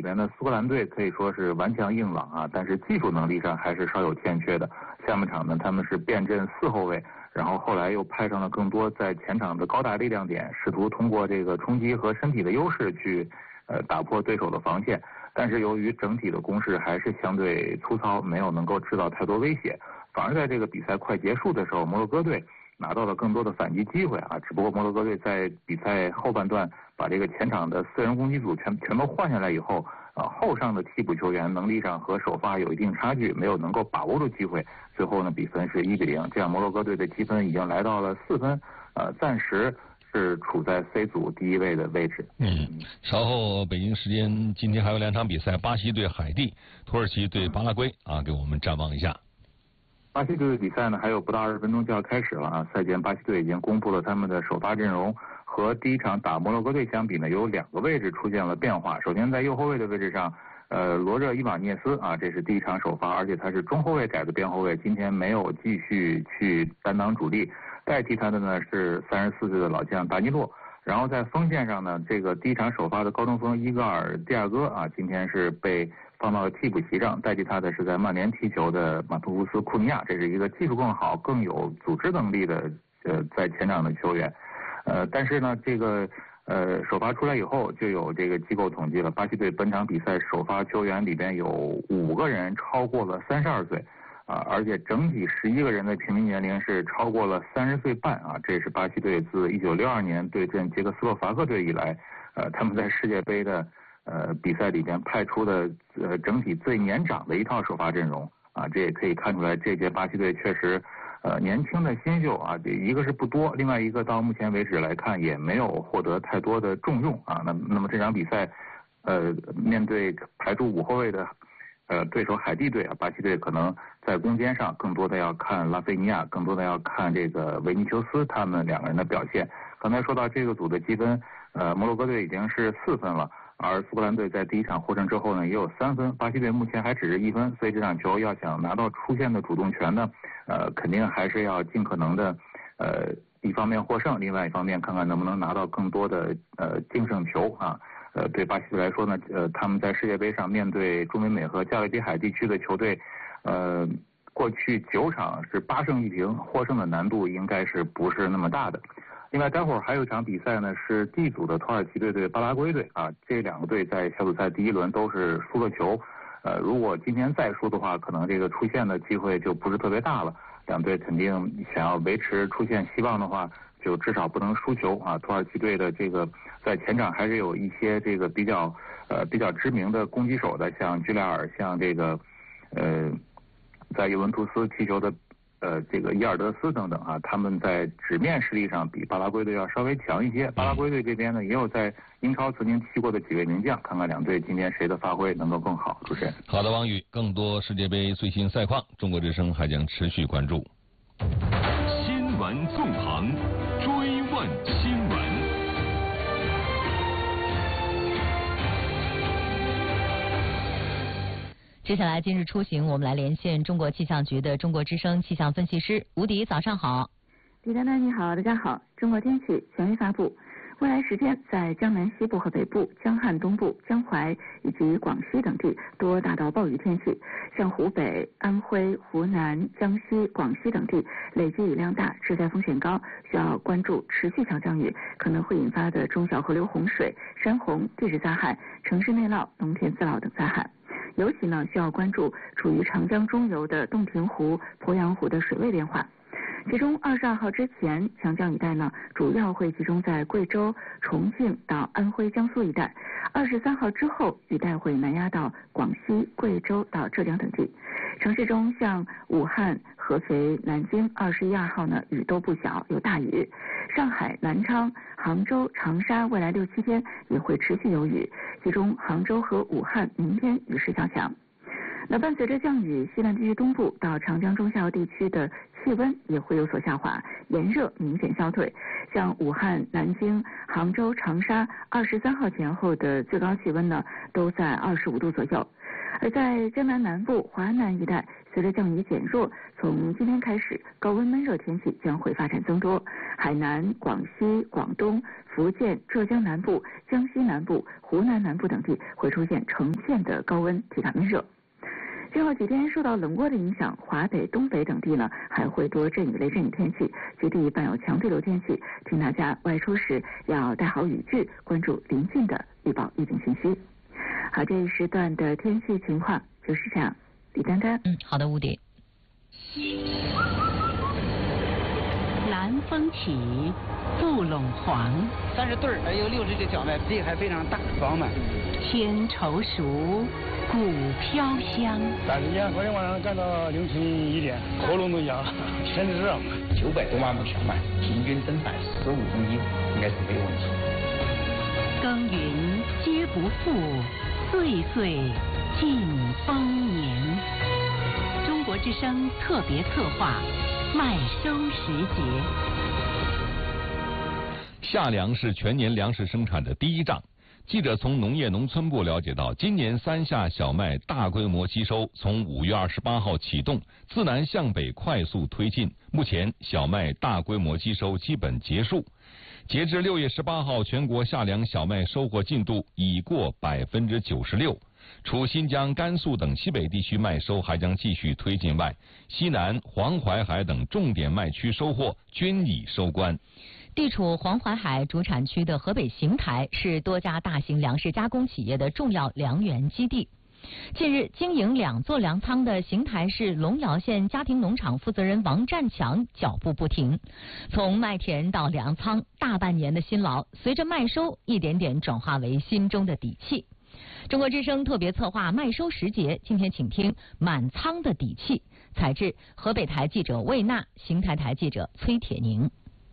边的苏格兰队可以说是顽强硬朗啊，但是技术能力上还是稍有欠缺的。下半场呢，他们是变阵4后卫，然后后来又派上了更多在前场的高大力量点，试图通过这个冲击和身体的优势去打破对手的防线。但是由于整体的攻势还是相对粗糙，没有能够制造太多威胁，反而在这个比赛快结束的时候，摩洛哥队拿到了更多的反击机会啊。只不过摩洛哥队在比赛后半段把这个前场的4人攻击组全都换下来以后，后上的替补球员能力上和首发有一定差距，没有能够把握住机会。最后呢，比分是1-0，这样摩洛哥队的积分已经来到了4分，暂时是处在 C 组第1位的位置。 稍后北京时间今天还有2场比赛，巴西对海地，土耳其对巴拉圭啊，给我们展望一下。 巴西队的比赛呢，还有不到20分钟就要开始了啊！赛前巴西队已经公布了他们的首发阵容，和第一场打摩洛哥队相比呢，有2个位置出现了变化。首先在右后卫的位置上，罗热伊瓦涅斯啊，这是第一场首发，而且他是中后卫改的边后卫，今天没有继续去担当主力。代替他的呢是34岁的老将达尼洛。然后在锋线上呢，这个第一场首发的高中锋伊戈尔蒂亚戈啊，今天是被放到了替补席上，代替他的是在曼联踢球的马图夫斯库尼亚，这是一个技术更好、更有组织能力的在前场的球员。但是呢，这个首发出来以后，就有这个机构统计了，巴西队本场比赛首发球员里边有5个人超过了32岁。而且整体11个人的平均年龄是超过了30岁半啊，这也是巴西队自1962年对阵捷克斯洛伐克队以来，他们在世界杯的比赛里边派出的整体最年长的一套首发阵容啊，这也可以看出来这届巴西队确实年轻的新秀啊，这一个是不多，另外一个到目前为止来看也没有获得太多的重用啊。那么这场比赛面对排出5后卫的对手海地队啊，巴西队可能在攻坚上更多的要看拉菲尼亚，更多的要看这个维尼修斯他们2个人的表现。刚才说到这个组的积分，摩洛哥队已经是4分了，而苏格兰队在第一场获胜之后呢也有3分，巴西队目前还只是1分，所以这场球要想拿到出线的主动权呢，肯定还是要尽可能的一方面获胜，另外一方面看看能不能拿到更多的净胜球啊。对巴西队来说呢，他们在世界杯上面对中美美和加勒比海地区的球队，过去9场是8胜1平，获胜的难度应该是不是那么大的。另外，待会儿还有一场比赛呢，是 D 组的土耳其队对巴拉圭队啊，这2个队在小组赛第1轮都是输了球，如果今天再输的话，可能这个出线的机会就不是特别大了。2队肯定想要维持出线希望的话，就至少不能输球啊。土耳其队的这个在前场还是有一些这个比较知名的攻击手的，像居莱尔，像这个在尤文图斯踢球的这个伊尔德斯等等啊，他们在纸面实力上比巴拉圭队要稍微强一些。巴拉圭队这边呢也有在英超曾经踢过的几位名将，看看2队今天谁的发挥能够更好。主持人， 好的，王宇，更多世界杯最新赛况，中国之声还将持续关注。 新闻纵横，追问新闻。 接下来今日出行，我们来连线中国气象局的中国之声气象分析师吴迪，早上好。 李丹丹你好，大家好。中国天气权威发布，未来时间在江南西部和北部、江汉东部、江淮以及广西等地多大到暴雨天气，像湖北、安徽、湖南、江西、广西等地累计雨量大，致灾风险高，需要关注持续强降雨可能会引发的中小河流洪水、山洪、地质灾害、城市内涝、农田自涝等灾害。尤其呢，需要关注处于长江中游的洞庭湖、鄱阳湖的水位变化。其中22号之前，强降雨带呢主要会集中在贵州、重庆到安徽、江苏一带。23号之后，雨带会南压到广西、贵州到浙江等地。城市中像武汉、合肥、南京21、2号呢雨都不小，有大雨。上海、南昌、杭州、长沙未来6、7天也会持续有雨，其中杭州和武汉明天雨势较强。那伴随着降雨，西南地区东部到长江中下游地区的气温也会有所下滑，炎热明显消退。像武汉、南京、杭州、长沙23号前后的最高气温呢，都在25度左右。而在江南南部、华南一带，随着降雨减弱，从今天开始，高温闷热天气将会发展增多。海南、广西、广东、福建、浙江南部、江西南部、湖南南部等地会出现呈现的高温，体感闷热。今后几天受到冷涡的影响，华北、东北等地呢还会多阵雨类阵雨天气，局地伴有强对流天气，请大家外出时要带好雨具，关注临近的预报预警信息。好，这一时段的天气情况就是这样。李丹丹， 好的，吴迪。 南风起，雾笼黄。 30对儿，有60个小麦，这还非常大饱满。 天稠熟，谷飘香。 3天，昨天晚上干到凌晨1点，喉咙都痒，身子热。 900多万亩小麦，平均增产15公斤，应该是没有问题。 耕耘皆不负，岁岁尽丰年。中国之声特别策划，麦收时节。 夏粮是全年粮食生产的第一仗。记者从农业农村部了解到，今年3夏小麦大规模吸收从5月28号启动，自南向北快速推进。目前小麦大规模吸收基本结束。截至6月18号，全国夏粮小麦收获进度已过96%。除新疆、甘肃等西北地区麦收还将继续推进外，西南、黄淮海等重点麦区收获均已收官。 地处黄淮海主产区的河北邢台是多家大型粮食加工企业的重要粮源基地。近日，经营2座粮仓的邢台市龙窑县家庭农场负责人王占强脚步不停，从麦田到粮仓，大半年的辛劳，随着麦收一点点转化为心中的底气。中国之声特别策划麦收时节，今天请听满仓的底气，采制河北台记者魏娜，邢台台记者崔铁宁。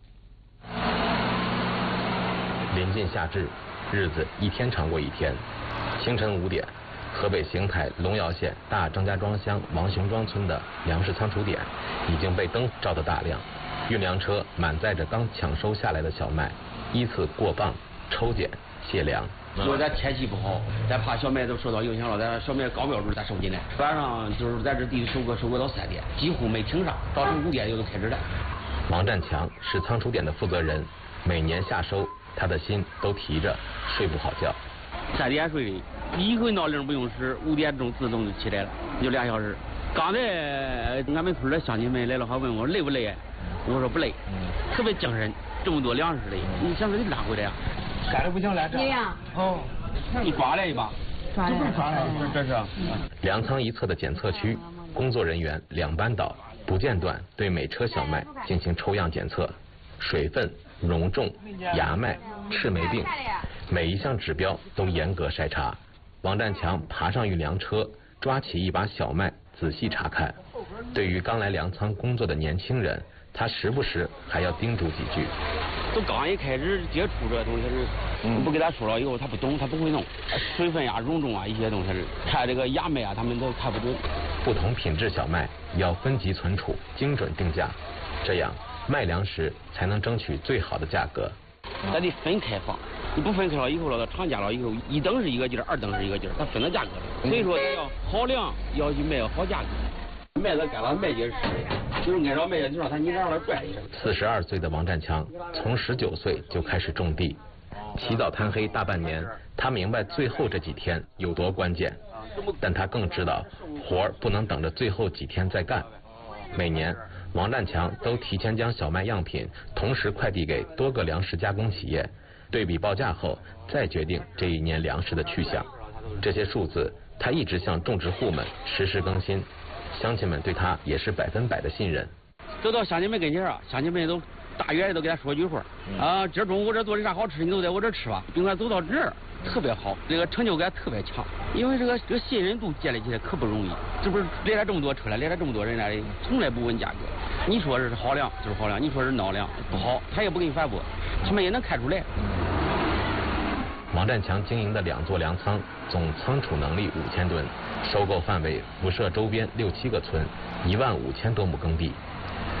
临近夏至，日子一天长过一天。清晨5点，河北邢台龙窑县大张家庄乡王雄庄村的粮食仓储点已经被灯照得大亮，运粮车满载着刚抢收下来的小麦，依次过磅、抽检、卸粮。 因为咱天气不好，咱怕小麦都受到影响了，咱小麦高标准咱收进来。晚上就是在这地收割到3点，几乎没停上，早晨5点就都开始了。 王占强是仓储点的负责人，每年夏收，他的心都提着，睡不好觉。 3点睡，一回闹铃不用使，5点钟自动就起来了，就2小时。刚才俺们村的乡亲们来了，还问我累不累，我说不累，特别精神，这么多粮食的，你想说你哪回来呀？ 干的不行了，这样哦，你抓来一把， 抓来，这是。 粮仓一侧的检测区，工作人员2班倒，不间断对每车小麦进行抽样检测，水分、容重、芽麦、赤霉病，每一项指标都严格筛查。王占强爬上运粮车，抓起一把小麦仔细查看。对于刚来粮仓工作的年轻人，他时不时还要叮嘱几句。 都刚一开始接触这东西是，不给他说了以后他不懂，他不会弄，水分啊、容重啊一些东西是，看这个芽麦啊他们都看不准。 不同品质小麦要分级存储，精准定价，这样卖粮食才能争取最好的价格。 咱得分开放，你不分开了以后了，到厂家了以后，1等是一个劲儿，2等是一个劲儿，它分了价格的。所以说要好粮，要去卖好价格。麦子干了麦秸吃，就是按照麦秸就让他你让他拽一下。 42岁的王占强从19岁就开始种地，起早贪黑大半年，他明白最后这几天有多关键，但他更知道活儿不能等着最后几天再干。每年王占强都提前将小麦样品同时快递给多个粮食加工企业，对比报价后再决定这一年粮食的去向。这些数字他一直向种植户们实时更新，乡亲们对他也是100%的信任。 走到乡亲们跟前啊，乡亲们都大约都给他说句话啊，今儿中午我这做的啥好吃，你都在我这吃吧。并且走到这儿特别好，这个成就感特别强，因为这个信任度建立起来可不容易。这不是来了这么多车了，来了这么多人来，从来不问价格。你说是好粮就是好粮，你说是孬粮不好，他也不给你反驳，他们也能看出来。 王占强经营的2座粮仓总仓储能力5000吨，收购范围辐射周边6、7个村，15000多亩耕地。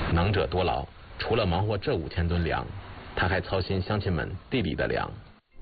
能者多劳，除了忙活这5000吨粮，他还操心乡亲们地里的粮。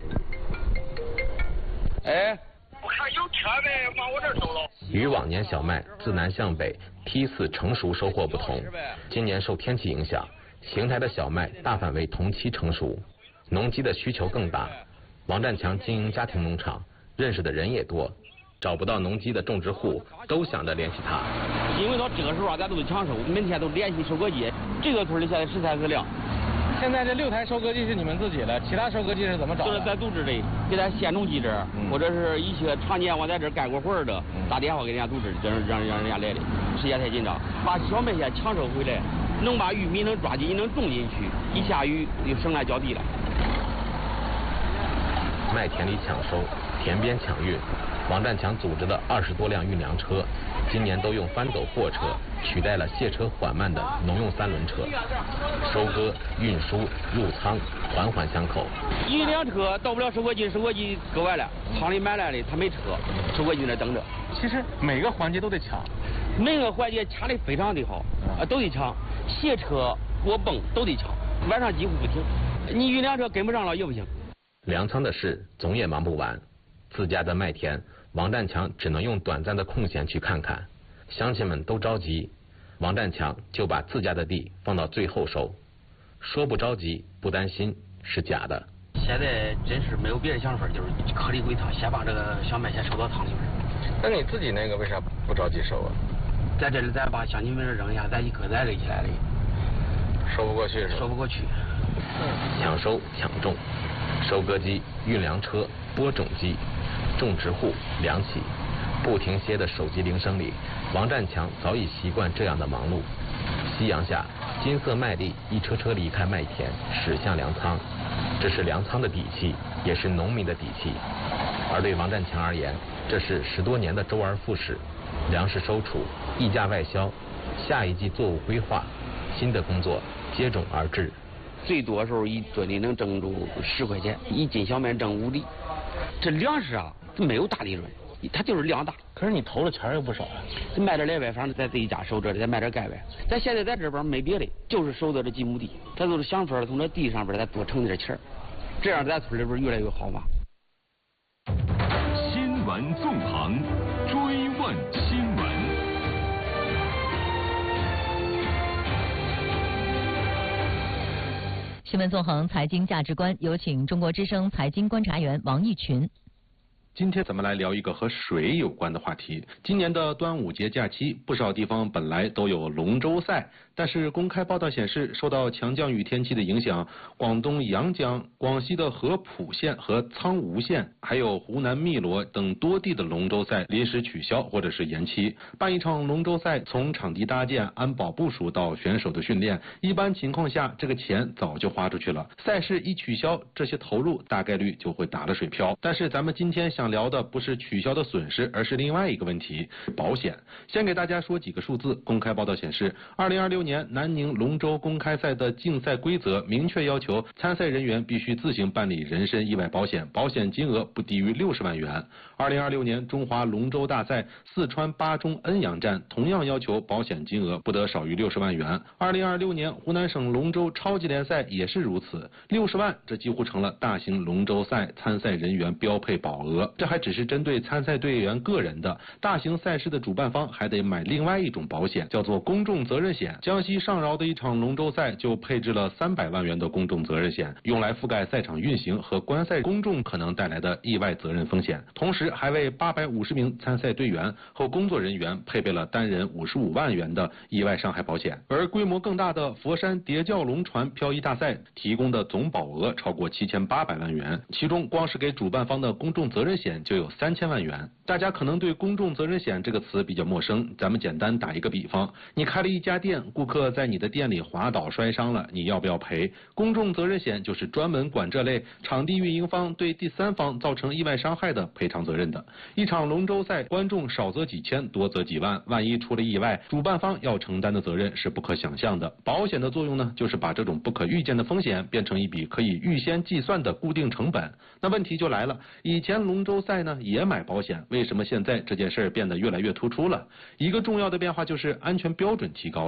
哎， 我看有车呗，往我这儿走了。 与往年小麦自南向北梯次成熟收获不同，今年受天气影响，邢台的小麦大范围同期成熟，农机的需求更大。王占强经营家庭农场，认识的人也多，找不到农机的种植户都想着联系他。 因为到这个时候啊，咱都得抢收，每天都联系收割机。这个村里现在食材是粮。 现在这6台收割机是你们自己的，其他收割机是怎么找的？ 就是咱组织的，给咱县农机这儿，或者是一些常年我在这儿干过活儿的，打电话给人家组织，让人家来的。时间太紧张，把小麦先抢收回来，能把玉米能抓紧，能种进去，一下雨就生产浇地了。 麦田里抢收，田边抢运，王占强组织的20多辆运粮车，今年都用翻斗货车取代了卸车缓慢的农用3轮车，收割、运输、入仓，环环相扣。 运粮车到不了收割机，收割机割完了，厂里买来的他没车，收割机那等着。 其实每个环节都得抢， 每个环节掐的非常的好，都得抢，卸车、锅泵都得抢，晚上几乎不停。你运粮车跟不上了也不行。 粮仓的事总也忙不完，自家的麦田，王占强只能用短暂的空闲去看看。乡亲们都着急，王占强就把自家的地放到最后收。说不着急不担心是假的。 现在真是没有别的想法，就是颗粒归仓，先把这个小麦先收到仓里边。 那你自己那个为啥不着急收啊？ 在这里咱把乡亲们扔下，咱一颗再垒起来的。 收不过去是吧？ 收不过去。 抢收抢种，收割机、运粮车、播种机、种植户、粮企，不停歇的手机铃声里，王占强早已习惯这样的忙碌。夕阳下，金色麦粒一车车离开麦田，驶向粮仓。这是粮仓的底气，也是农民的底气。而对王占强而言，这是10多年的周而复始，粮食收储、溢价外销、下一季作物规划，新的工作接踵而至。 最多时候一吨里能挣住10块钱，1斤小麦挣5厘。这粮食啊，没有大利润，它就是量大。 可是你投的钱又不少啊。 卖点来呗，反正在自己家收着，再卖点钙呗。咱现在在这边没别的，就是收的这几亩地，咱都是想法从这地上边再多挣点钱，这样咱村里边越来越好嘛。 新闻纵横，追问新闻。 新闻纵横财经价值观，有请中国之声财经观察员王毅群。 今天咱们来聊一个和水有关的话题。今年的端午节假期，不少地方本来都有龙舟赛，但是公开报道显示，受到强降雨天气的影响，广东阳江、广西的合浦县和苍梧县，还有湖南汨罗等多地的龙舟赛临时取消或者是延期。办一场龙舟赛，从场地搭建、安保部署到选手的训练，一般情况下这个钱早就花出去了。赛事一取消，这些投入大概率就会打了水漂。但是咱们今天想聊的不是取消的损失，而是另外一个问题，保险。先给大家说几个数字。公开报道显示，2026年南宁龙舟公开赛的竞赛规则明确要求参赛人员必须自行办理人身意外保险，保险金额不低于60万元。2026年中华龙舟大赛四川巴中恩阳站同样要求保险金额不得少于60万元。2026年湖南省龙舟超级联赛也是如此，60万这几乎成了大型龙舟赛参赛人员标配保额。这还只是针对参赛队员个人的，大型赛事的主办方还得买另外一种保险，叫做公众责任险。江西上饶的一场龙舟赛就配置了300万元的公众责任险，用来覆盖赛场运行和观赛公众可能带来的意外责任风险，同时还为850名参赛队员和工作人员配备了单人55万元的意外伤害保险。而规模更大的佛山叠教龙船漂移大赛提供的总保额超过7800万元，其中光是给主办方的公众责任险就有3000万元。大家可能对公众责任险这个词比较陌生，咱们简单打一个比方，你开了一家店，顾客在你的店里滑倒摔伤了，你要不要赔？公众责任险就是专门管这类场地运营方对第三方造成意外伤害的赔偿责任的。一场龙舟赛，观众少则几千，多则几万，万一出了意外，主办方要承担的责任是不可想象的。保险的作用呢，就是把这种不可预见的风险变成一笔可以预先计算的固定成本。那问题就来了，以前龙舟赛呢也买保险，为什么现在这件事变得越来越突出了？一个重要的变化就是安全标准提高了。近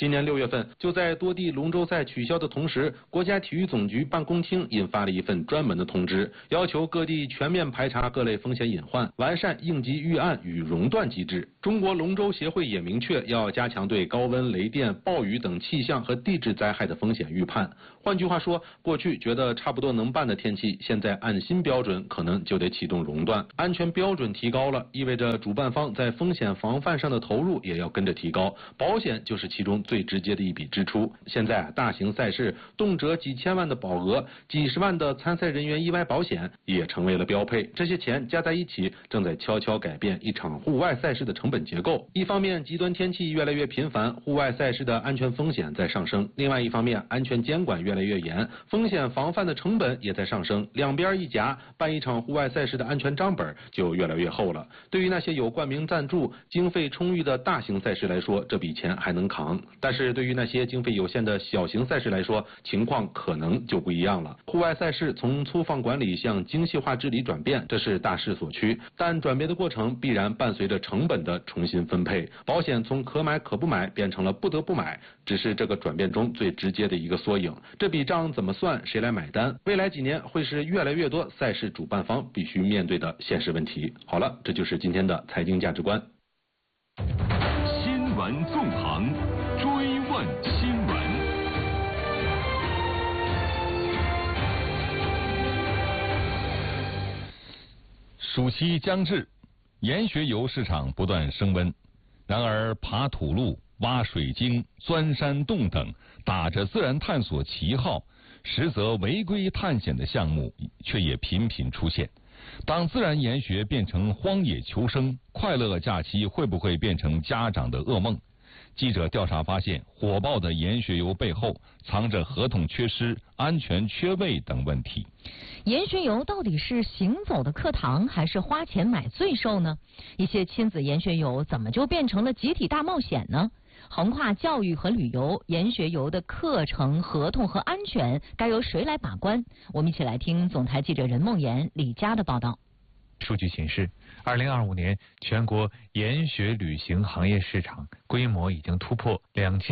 今年6月份，就在多地龙舟赛取消的同时，国家体育总局办公厅印发了一份专门的通知，要求各地全面排查各类风险隐患，完善应急预案与熔断机制。中国龙舟协会也明确要加强对高温、雷电、暴雨等气象和地质灾害的风险预判。换句话说，过去觉得差不多能办的天气，现在按新标准可能就得启动熔断。安全标准提高了，意味着主办方在风险防范上的投入也要跟着提高，保险就是其中最直接的一笔支出。现在大型赛事动辄几千万的保额，几十万的参赛人员意外保险也成为了标配。这些钱加在一起，正在悄悄改变一场户外赛事的成本结构。一方面，极端天气越来越频繁，户外赛事的安全风险在上升；另外一方面，安全监管越来越严，风险防范的成本也在上升。两边一夹，办一场户外赛事的安全账本就越来越厚了。对于那些有冠名赞助、经费充裕的大型赛事来说，这笔钱还能扛；但是对于那些经费有限的小型赛事来说，情况可能就不一样了。户外赛事从粗放管理向精细化治理转变，这是大势所趋，但转变的过程必然伴随着成本的重新分配。保险从可买可不买变成了不得不买，只是这个转变中最直接的一个缩影。这笔账怎么算，谁来买单？未来几年会是越来越多赛事主办方必须面对的现实问题。好了，这就是今天的财经价值观。 新闻纵横，追问新闻。 暑期将至，盐学游市场不断升温。然而，爬土路、挖水晶、钻山洞等打着自然探索旗号，实则违规探险的项目却也频频出现。当自然研学变成荒野求生，快乐假期会不会变成家长的噩梦？记者调查发现，火爆的研学游背后藏着合同缺失、安全缺位等问题。 研学游到底是行走的课堂，还是花钱买罪受呢？一些亲子研学游怎么就变成了集体大冒险呢？横跨教育和旅游，研学游的课程、合同和安全该由谁来把关？我们一起来听总台记者任梦妍、李佳的报道。 数据显示，2025年全国研学旅行行业市场规模已经突破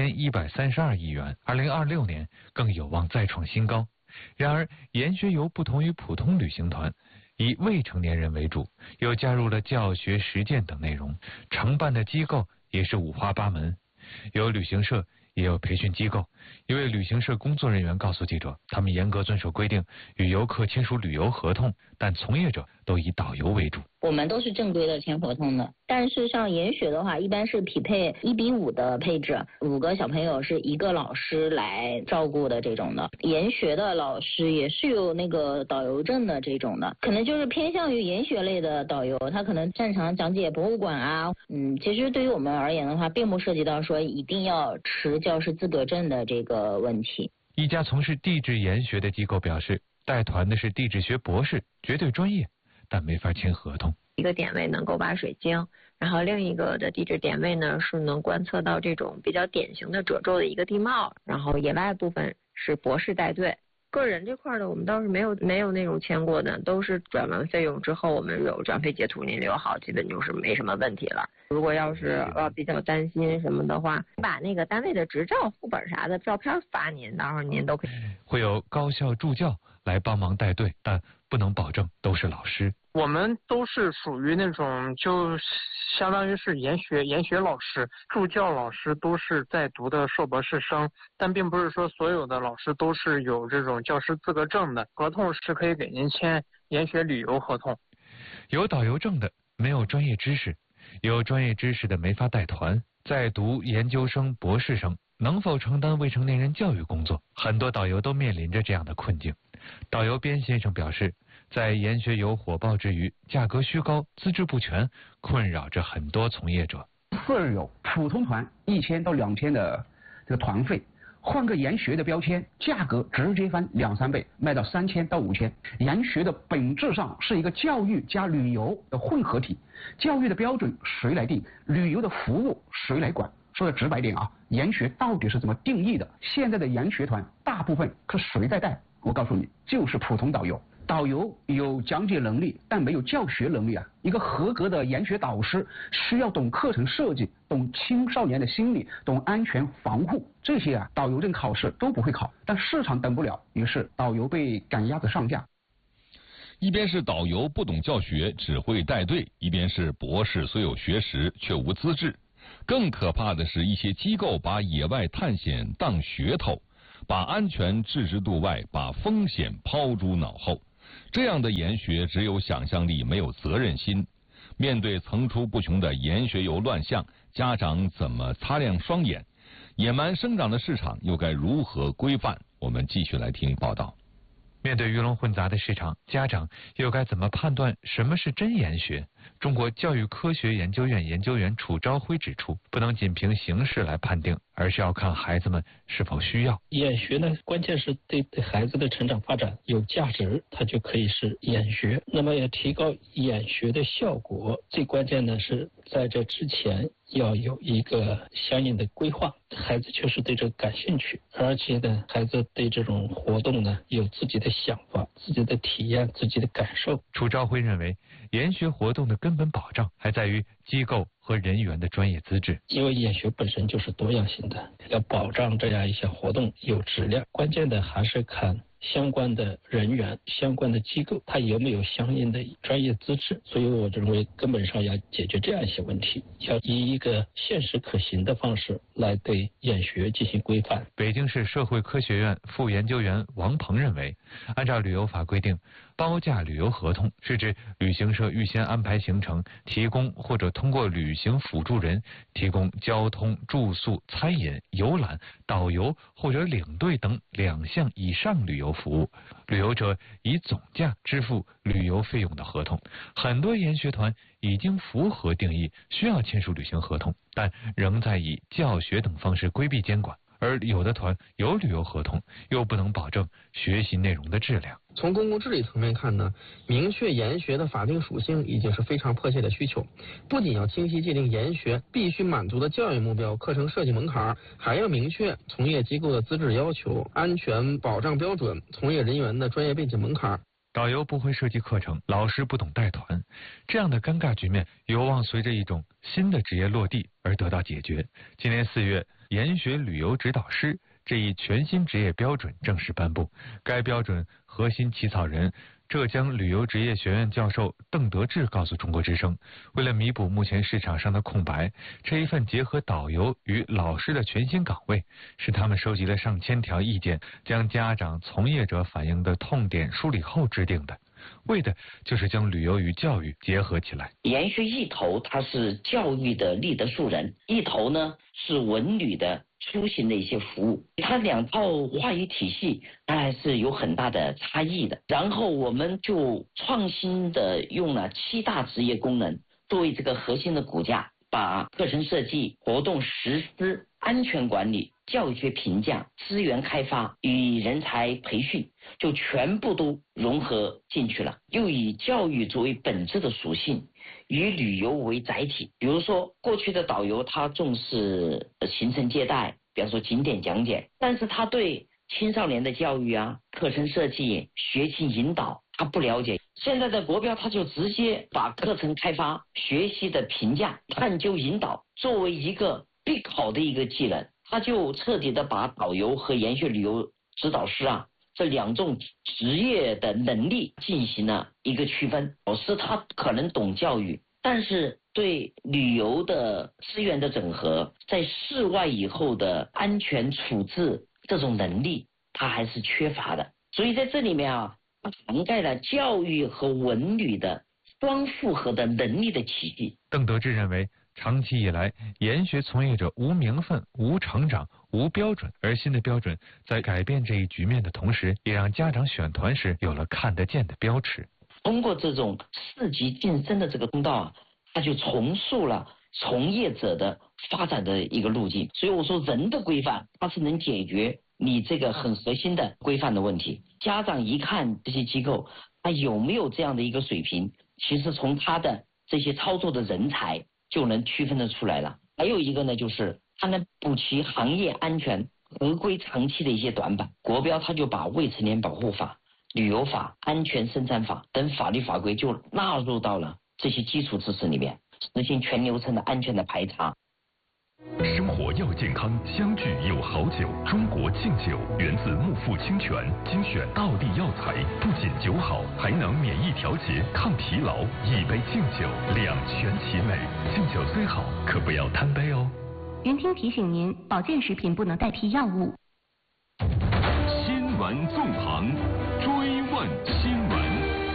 2132亿元，2026年更有望再创新高。然而，研学游不同于普通旅行团，以未成年人为主，又加入了教学、实践等内容，承办的机构也是五花八门，有旅行社，也有培训机构。一位旅行社工作人员告诉记者，他们严格遵守规定，与游客签署旅游合同，但从业者都以导游为主。 我们都是正规的签合同的，但是像研学的话，一般是匹配1:5的配置，5个小朋友是1个老师来照顾的这种的。研学的老师也是有那个导游证的这种的，可能就是偏向于研学类的导游，他可能擅长讲解博物馆啊。其实对于我们而言的话，并不涉及到说一定要持教师资格证的这个问题。 一家从事地质研学的机构表示，带团的是地质学博士，绝对专业，但没法签合同。 一个点位能够挖水晶，然后另一个的地质点位呢是能观测到这种比较典型的褶皱的一个地貌，然后野外部分是博士带队。个人这块的我们倒是没有那种签过的，都是转完费用之后，我们有转费截图您留好，基本就是没什么问题了。如果要是比较担心什么的话，把那个单位的执照、副本啥的照片发您，到时候您都可以。 会有高校助教来帮忙带队，但不能保证都是老师。 我们都是属于那种就相当于是研学老师，助教老师都是在读的硕博士生，但并不是说所有的老师都是有这种教师资格证的。合同是可以给您签研学旅游合同。 有导游证的没有专业知识，有专业知识的没法带团，在读研究生、博士生能否承担未成年人教育工作？很多导游都面临着这样的困境。导游边先生表示，在研学游火爆之余，价格虚高、资质不全，困扰着很多从业者。 次有普通团1000到2000的这个团费，换个研学的标签，价格直接翻2-3倍，卖到3000到5000。研学的本质上是一个教育加旅游的混合体，教育的标准谁来定？旅游的服务谁来管？说的直白点啊，研学到底是怎么定义的？现在的研学团大部分是谁在带？我告诉你，就是普通导游。 导游有讲解能力，但没有教学能力啊。一个合格的研学导师需要懂课程设计，懂青少年的心理，懂安全防护，这些啊，导游证考试都不会考。但市场等不了，于是导游被赶鸭子上架。 一边是导游不懂教学，只会带队；一边是博士虽有学识，却无资质。更可怕的是，一些机构把野外探险当噱头，把安全置之度外，把风险抛诸脑后。这样的研学只有想象力，没有责任心。面对层出不穷的研学游乱象，家长怎么擦亮双眼？野蛮生长的市场又该如何规范？我们继续来听报道。 面对鱼龙混杂的市场，家长又该怎么判断什么是真研学？中国教育科学研究院研究员楚朝晖指出，不能仅凭形式来判定，而是要看孩子们是否需要。 研学呢，关键是对孩子的成长发展有价值，它就可以是研学。那么要提高研学的效果，最关键的是在这之前要有一个相应的规划。孩子确实对这个感兴趣，而且呢，孩子对这种活动呢有自己的想法、自己的体验、自己的感受。 楚朝晖认为，研学活动的根本保障还在于机构和人员的专业资质。 因为研学本身就是多样性的，要保障这样一些活动有质量，关键的还是看相关的人员、相关的机构，它有没有相应的专业资质。所以我认为根本上要解决这样一些问题，要以一个现实可行的方式来对研学进行规范。 北京市社会科学院副研究员王鹏认为，按照旅游法规定，包价旅游合同是指旅行社预先安排行程，提供或者通过旅行辅助人提供交通、住宿、餐饮、游览、导游或者领队等2项以上旅游服务，旅游者以总价支付旅游费用的合同。很多研学团已经符合定义，需要签署旅行合同，但仍在以教学等方式规避监管。而有的团有旅游合同，又不能保证学习内容的质量。 从公共治理层面看呢，明确研学的法定属性已经是非常迫切的需求。不仅要清晰界定研学必须满足的教育目标、课程设计门槛，还要明确从业机构的资质要求、安全保障标准、从业人员的专业背景门槛。 导游不会设计课程，老师不懂带团，这样的尴尬局面有望随着一种新的职业落地而得到解决。今年4月，研学旅游指导师这一全新职业标准正式颁布。该标准核心起草人浙江旅游职业学院教授邓德志告诉中国之声，为了弥补目前市场上的空白，这一份结合导游与老师的全新岗位，是他们收集了上千条意见，将家长、从业者反映的痛点梳理后制定的，为的就是将旅游与教育结合起来。 研学一头它是教育的立德树人，一头呢是文旅的出行的一些服务，它2套话语体系它还是有很大的差异的。然后我们就创新的用了7大职业功能作为这个核心的骨架，把课程设计、活动实施、安全管理、教学评价、资源开发与人才培训就全部都融合进去了，又以教育作为本质的属性，以旅游为载体。比如说过去的导游他重视行程接待，比方说景点讲解，但是他对青少年的教育啊、课程设计、学习引导他不了解。现在的国标他就直接把课程开发、学习的评价、探究引导作为一个必考的一个技能，他就彻底的把导游和研学旅游指导师啊这2种职业的能力进行了一个区分。老师他可能懂教育，但是对旅游的资源的整合，在室外以后的安全处置这种能力他还是缺乏的。所以在这里面啊，它涵盖了教育和文旅的双复合的能力的体系。 邓德志认为，长期以来，研学从业者无名分、无成长、无标准，而新的标准在改变这一局面的同时，也让家长选团时有了看得见的标尺。 通过这种4级晋升的这个通道啊，它就重塑了从业者的发展的一个路径。所以我说，人的规范它是能解决你这个很核心的规范的问题。家长一看这些机构它有没有这样的一个水平，其实从他的这些操作的人才就能区分得出来了。还有一个呢，就是它能补齐行业安全合规长期的一些短板。国标它就把未成年保护法旅游法、安全生产法等法律法规就纳入到了这些基础知识里面，实行全流程的安全的排查。 生活要健康，相聚有好酒。中国敬酒源自木富清泉，精选道地药材，不仅酒好，还能免疫调节、抗疲劳。一杯敬酒，两全其美。敬酒虽好，可不要贪杯哦。 云听提醒您，保健食品不能代替药物。 新闻纵横，追问新闻。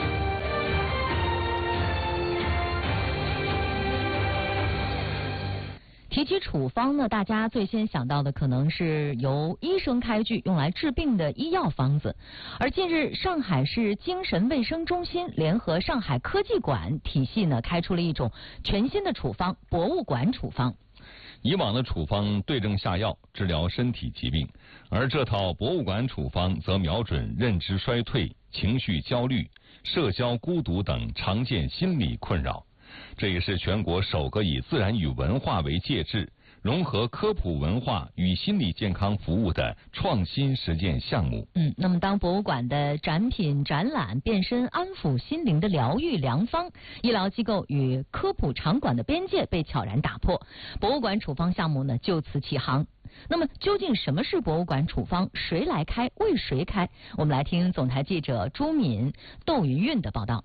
提起处方呢，大家最先想到的可能是由医生开具用来治病的医药方子。而近日，上海市精神卫生中心联合上海科技馆体系呢，开出了一种全新的处方——博物馆处方。 以往的处方对症下药，治疗身体疾病，而这套博物馆处方则瞄准认知衰退、情绪焦虑、社交孤独等常见心理困扰。这也是全国首个以自然与文化为介质，融合科普文化与心理健康服务的创新实践项目。 那么当博物馆的展品展览变身安抚心灵的疗愈良方，医疗机构与科普场馆的边界被悄然打破，博物馆处方项目呢就此起航。那么究竟什么是博物馆处方？谁来开？为谁开？我们来听总台记者朱敏、窦云韵的报道。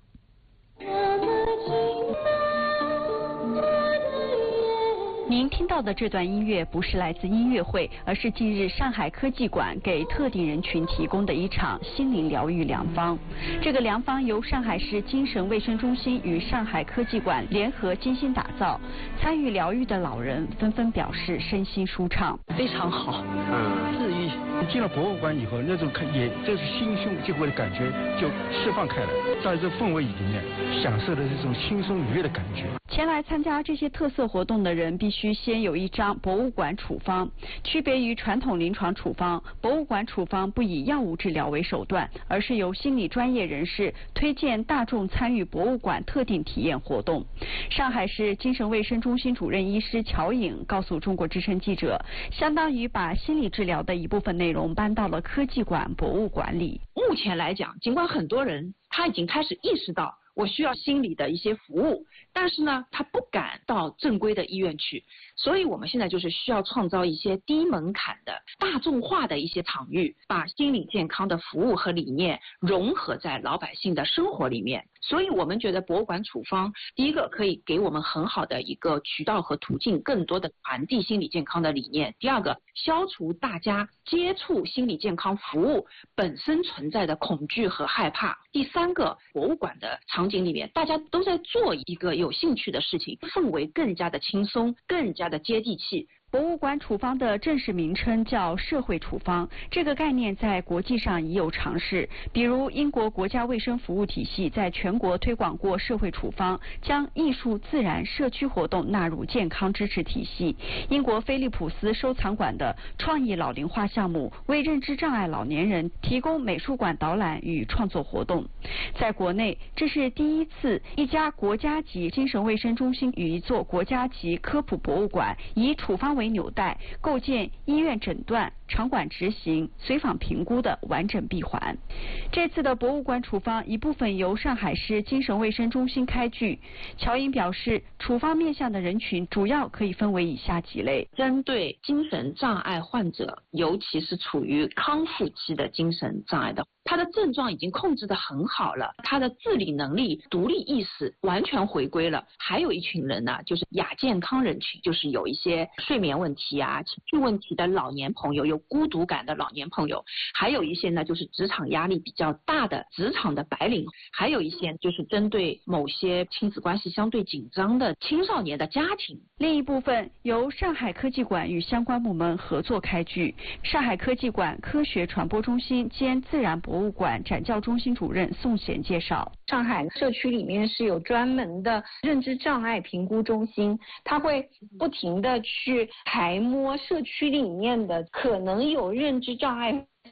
您听到的这段音乐不是来自音乐会，而是近日上海科技馆给特定人群提供的一场心灵疗愈良方。这个良方由上海市精神卫生中心与上海科技馆联合精心打造，参与疗愈的老人纷纷表示身心舒畅， 非常好，治愈。进了博物馆以后，那种就是心胸结果的感觉就释放开来，在这氛围里面享受的这种轻松愉悦的感觉。 前来参加这些特色活动的人必须先有一张博物馆处方。区别于传统临床处方，博物馆处方不以药物治疗为手段，而是由心理专业人士推荐大众参与博物馆特定体验活动。上海市精神卫生中心主任医师乔颖告诉中国之声记者，相当于把心理治疗的一部分内容搬到了科技馆博物馆里。 目前来讲，尽管很多人他已经开始意识到我需要心理的一些服务，但是呢，他不敢到正规的医院去，所以我们现在就是需要创造一些低门槛的大众化的一些场域，把心理健康的服务和理念融合在老百姓的生活里面。所以我们觉得博物馆处方，第一个可以给我们很好的一个渠道和途径，更多的传递心理健康的理念；第二个，消除大家接触心理健康服务本身存在的恐惧和害怕；第三个，博物馆的场景里面大家都在做一个有兴趣的事情，氛围更加的轻松，更加的接地气。 博物馆处方的正式名称叫社会处方，这个概念在国际上已有尝试，比如英国国家卫生服务体系在全国推广过社会处方，将艺术、自然、社区活动纳入健康支持体系。英国菲利普斯收藏馆的创意老龄化项目为认知障碍老年人提供美术馆导览与创作活动。在国内，这是第一次一家国家级精神卫生中心与一座国家级科普博物馆以处方为纽带，构建医院诊断、场馆执行、随访评估的完整闭环。这次的博物馆处方一部分由上海市精神卫生中心开具。乔颖表示，处方面向的人群主要可以分为以下几类： 针对精神障碍患者，尤其是处于康复期的精神障碍的，他的症状已经控制得很好了，他的自理能力、独立意识完全回归了。还有一群人呢，就是亚健康人群，就是有一些睡眠问题啊、情绪问题的老年朋友，有孤独感的老年朋友，还有一些呢就是职场压力比较大的职场的白领，还有一些就是针对某些亲子关系相对紧张的青少年的家庭。 另一部分由上海科技馆与相关部门合作开具。上海科技馆科学传播中心兼自然博物馆展教中心主任宋贤介绍， 上海社区里面是有专门的认知障碍评估中心，它会不停的去揣摩社区里面的可能有认知障碍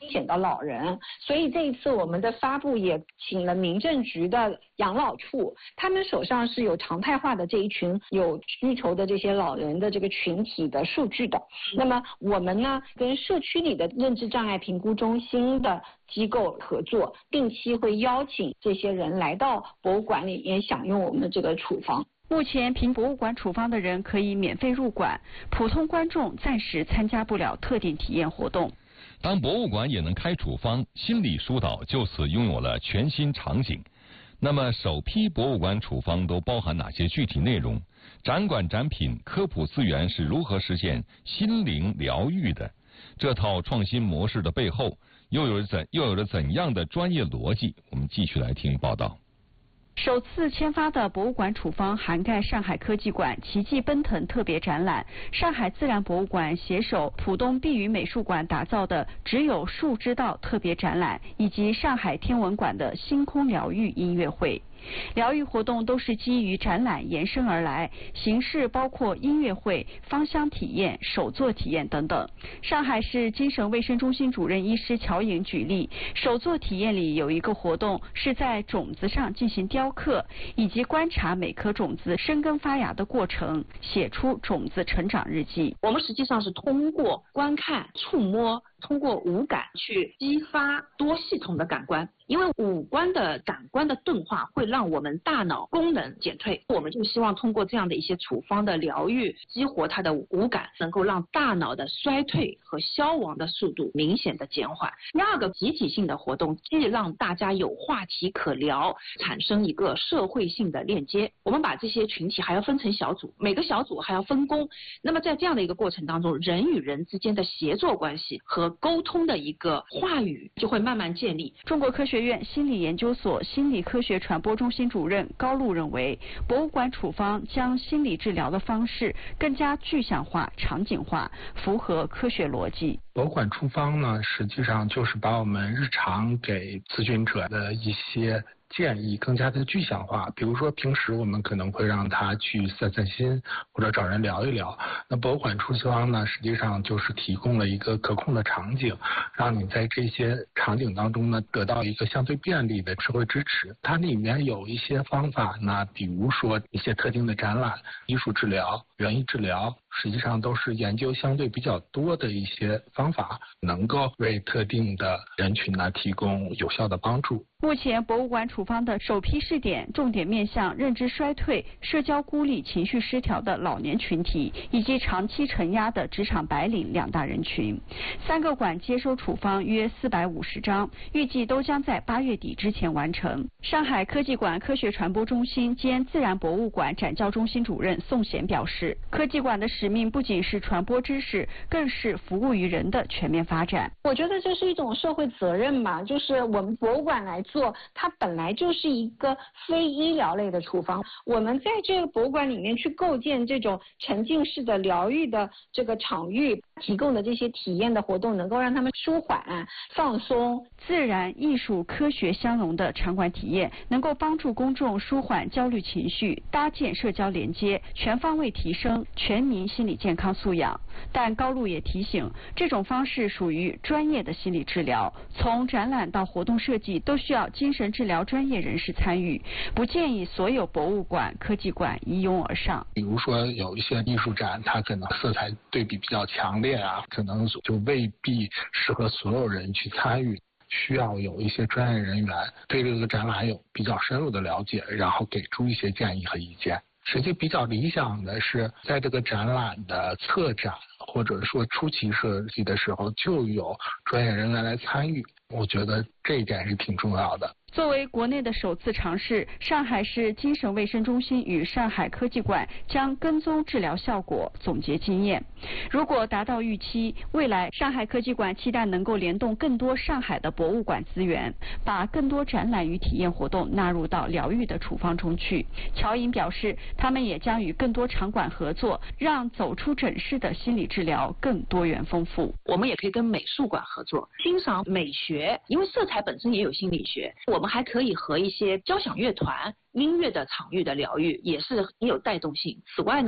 险的老人，所以这一次我们的发布也请了民政局的养老处，他们手上是有常态化的这一群有需求的这些老人的这个群体的数据的。那么我们呢，跟社区里的认知障碍评估中心的机构合作，定期会邀请这些人来到博物馆里面享用我们的这个处方。 目前凭博物馆处方的人可以免费入馆，普通观众暂时参加不了特定体验活动。 当博物馆也能开处方，心理疏导就此拥有了全新场景。那么首批博物馆处方都包含哪些具体内容？展馆展品科普资源是如何实现心灵疗愈的？这套创新模式的背后又有着怎样的专业逻辑？我们继续来听报道。 首次签发的博物馆处方涵盖上海科技馆奇迹奔腾特别展览、上海自然博物馆携手浦东碧云美术馆打造的只有树知道特别展览，以及上海天文馆的星空疗愈音乐会。疗愈活动都是基于展览延伸而来，形式包括音乐会、芳香体验、手作体验等等。上海市精神卫生中心主任医师乔颖举例，手作体验里有一个活动是在种子上进行雕刻，以及观察每颗种子生根发芽的过程，写出种子成长日记。 我们实际上是通过观看、触摸，通过五感去激发多系统的感官。因为五官的感官的钝化会让我们大脑功能减退，我们就希望通过这样的一些处方的疗愈，激活它的五感，能够让大脑的衰退和消亡的速度明显的减缓。第二个集体性的活动，既让大家有话题可聊，产生一个社会性的链接。我们把这些群体还要分成小组，每个小组还要分工。那么在这样的一个过程当中，人与人之间的协作关系和沟通的一个话语就会慢慢建立。 中国科学院心理研究所心理科学传播中心主任高露认为，博物馆处方将心理治疗的方式更加具象化、场景化，符合科学逻辑。 博物馆处方呢，实际上就是把我们日常给咨询者的一些建议更加的具象化。比如说平时我们可能会让他去散散心，或者找人聊一聊。那博物馆处方呢，实际上就是提供了一个可控的场景，让你在这些场景当中呢，得到一个相对便利的社会支持。它里面有一些方法呢，比如说一些特定的展览、艺术治疗、园艺治疗，实际上都是研究相对比较多的一些方法，能够为特定的人群呢提供有效的帮助。 目前博物馆处方的首批试点重点面向认知衰退、社交孤立、情绪失调的老年群体，以及长期承压的职场白领两大人群。3个馆接收处方约450张，预计都将在8月底之前完成。上海科技馆科学传播中心兼自然博物馆展教中心主任宋贤表示，科技馆的使命不仅是传播知识，更是服务于人的全面发展。 我觉得这是一种社会责任嘛，就是我们博物馆来做，它本来就是一个非医疗类的处方，我们在这个博物馆里面去构建这种沉浸式的疗愈的这个场域，提供的这些体验的活动，能够让他们舒缓、放松。 自然、艺术、科学相融的场馆体验，能够帮助公众舒缓焦虑情绪，搭建社交连接，全方位提升全民心理健康素养。但高露也提醒，这种方式属于专业的心理治疗，从展览到活动设计都需要精神治疗专业人士参与，不建议所有博物馆、科技馆一拥而上。 比如说有一些艺术展，它可能色彩对比比较强烈啊，可能就未必适合所有人去参与，需要有一些专业人员对这个展览有比较深入的了解，然后给出一些建议和意见。实际比较理想的是，在这个展览的策展或者说初期设计的时候，就有专业人员来参与，我觉得这一点是挺重要的。 作为国内的首次尝试，上海市精神卫生中心与上海科技馆将跟踪治疗效果，总结经验。如果达到预期，未来上海科技馆期待能够联动更多上海的博物馆资源，把更多展览与体验活动纳入到疗愈的处方中去。乔颖表示，他们也将与更多场馆合作，让走出诊室的心理治疗更多元丰富。 我们也可以跟美术馆合作，欣赏美学，因为色彩本身也有心理学。我们还可以和一些交响乐团、音乐的场域的疗愈也有带动性。此外呢，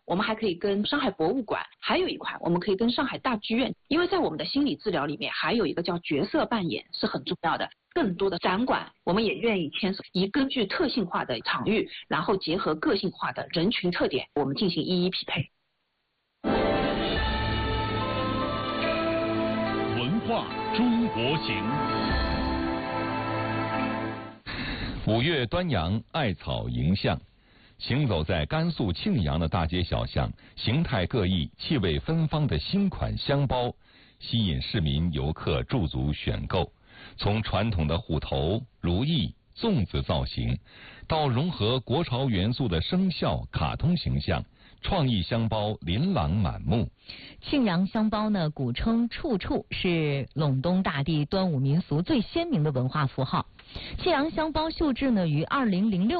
我们还可以跟上海博物馆，还有一块我们可以跟上海大剧院，因为在我们的心理治疗里面，还有一个叫角色扮演是很重要的。更多的展馆，我们也愿意牵手，根据特性化的场域，然后结合个性化的人群特点，我们进行一一匹配。 文化中国行。 5月端阳，艾草迎象。行走在甘肃庆阳的大街小巷，形态各异、气味芬芳的新款香包，吸引市民游客驻足选购。从传统的虎头、如意、粽子造型，到融合国潮元素的生肖、卡通形象，创意香包琳琅满目。 庆阳香包呢，古称处处，是陇东大地端午民俗最鲜明的文化符号。庆阳香包绣制呢，于2006